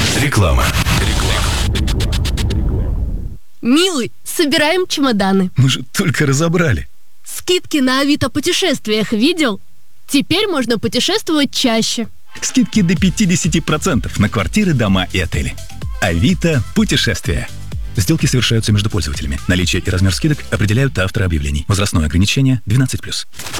Реклама. Милый, собираем чемоданы. Мы же только разобрали. Скидки на Авито путешествиях видел? Теперь можно путешествовать чаще. Скидки до 50% на квартиры, дома и отели. Авито путешествия. Сделки совершаются между пользователями. Наличие и размер скидок определяют авторы объявлений. Возрастное ограничение 12+.